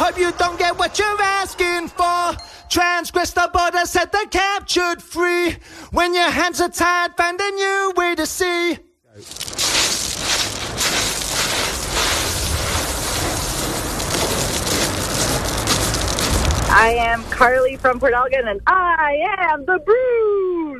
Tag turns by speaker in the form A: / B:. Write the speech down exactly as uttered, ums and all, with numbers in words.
A: Hope you don't get what you're asking for. Transgress the border, set the captured free. When your hands are tied, find a new way to see.
B: I am Carly from Port Elgin, and I am the Brew.